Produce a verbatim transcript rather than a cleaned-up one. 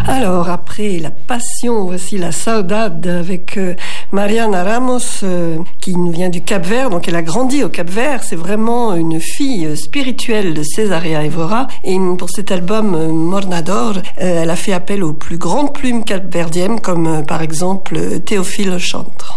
Alors, après La Passion, voici La Saudade avec euh, Mariana Ramos, euh, qui nous vient du Cap-Vert. Donc, elle a grandi au Cap-Vert. C'est vraiment une fille spirituelle de Césaria Évora. Et pour cet album euh, Mornador, euh, elle a fait appel aux plus grandes plumes capverdiennes, comme euh, par exemple Théophile Chantre.